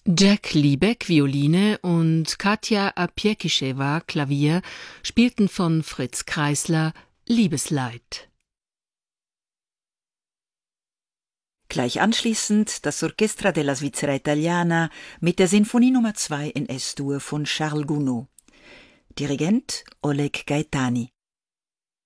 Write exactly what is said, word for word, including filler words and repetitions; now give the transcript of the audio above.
Jack Liebeck, Violine, und Katja Apiekischewa, Klavier, spielten von Fritz Kreisler Liebesleid. Gleich anschließend das Orchestra della Svizzera Italiana mit der Sinfonie Nummer zwei in Es-Dur von Charles Gounod. Dirigent Oleg Gaetani.